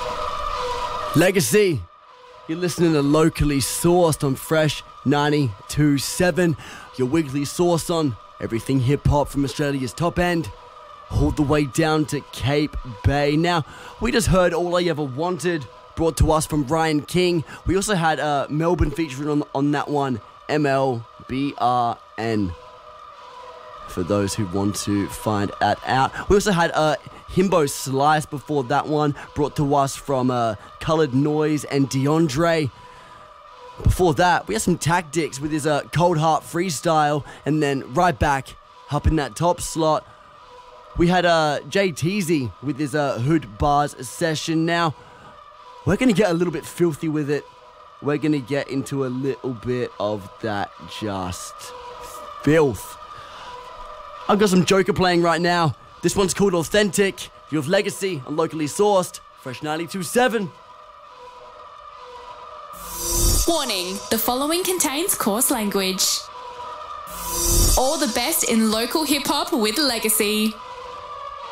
Legacy, you're listening to Locally Sourced on Fresh 92.7, your weekly source on everything hip-hop from Australia's top end, all the way down to Cape Bay. Now, we just heard All I Ever Wanted, brought to us from Ryan King. We also had Melbourne featuring on that one, MLBRN, for those who want to find that out. We also had Himbo Slice before that one, brought to us from Coloured Noise and DeAndre. Before that, we had some Tactics with his Cold Heart Freestyle, and then right back up in that top slot, we had Jay Teasy with his Hood Bars session. Now, we're going to get a little bit filthy with it. We're going to get into a little bit of that just filth. I've got some Joker playing right now. This one's called Authentic. You have Legacy and Locally Sourced. Fresh 92.7. Warning, the following contains coarse language. All the best in local hip-hop with Legacy.